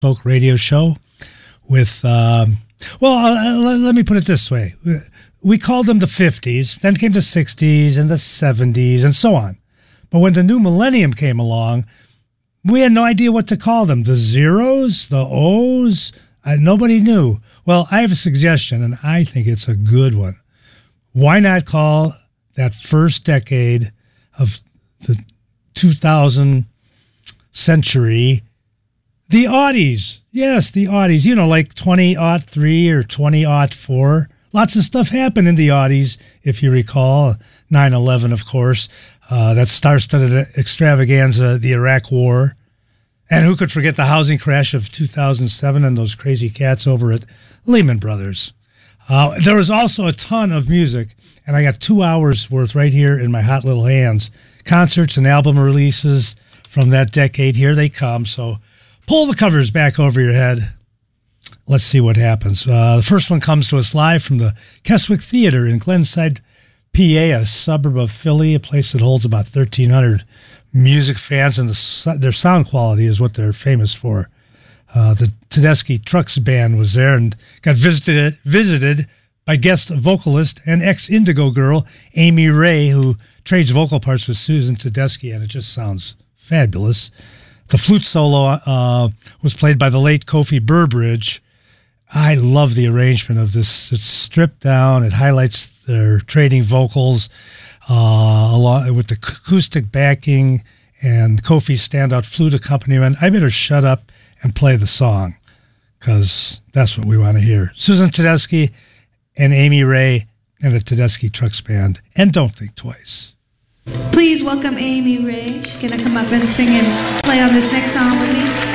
Folk radio show with, let me put it this way. We called them the 50s, then came the 60s and the 70s and so on. But when the new millennium came along, we had no idea what to call them. The zeros, the O's, nobody knew. Well, I have a suggestion, and I think it's a good one. Why not call that first decade of the 2000 century the Audis? Yes, the Audis. You know, like 2003 or 2004. Lots of stuff happened in the Audis, if you recall. 9/11, of course. That star-studded extravaganza, the Iraq War. And who could forget the housing crash of 2007 and those crazy cats over at Lehman Brothers. There was also a ton of music, and I got 2 hours worth right here in my hot little hands. Concerts and album releases from that decade. Here they come. So pull the covers back over your head. Let's see what happens. The first one comes to us live from the Keswick Theater in Glenside, PA, a suburb of Philly, a place that holds about 1,300 music fans, and their sound quality is what they're famous for. The Tedeschi Trucks Band was there and got visited by guest vocalist and ex-Indigo girl Amy Ray, who trades vocal parts with Susan Tedeschi, and it just sounds fabulous. The flute solo was played by the late Kofi Burbridge. I love the arrangement of this. It's stripped down. It highlights their trading vocals along with the acoustic backing and Kofi's standout flute accompaniment. I better shut up and play the song because that's what we want to hear. Susan Tedeschi and Amy Ray and the Tedeschi Trucks Band. And Don't Think Twice. Please welcome Amy Ray. She's going to come up and sing and play on this next song with me.